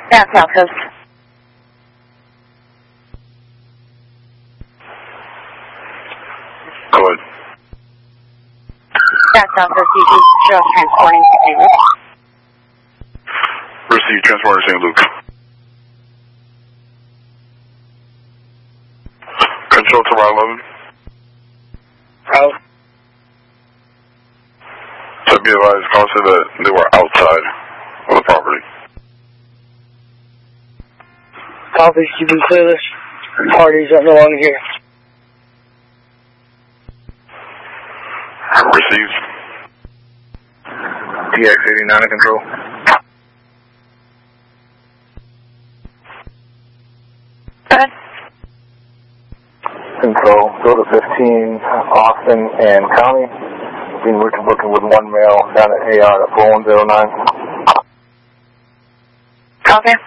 That's South Coast. Go ahead. That's South Coast. Just transporting to St. Luke. Receive transporter St. Luke. Control to Route 11. Out. So be advised, call said that they were outside of the property. Copy, you can clear this. Parties are no longer here. Received. TX-89 in control. Good. Control, go to 15, Austin and County. Been working with one male down at AR at 4109. Copy.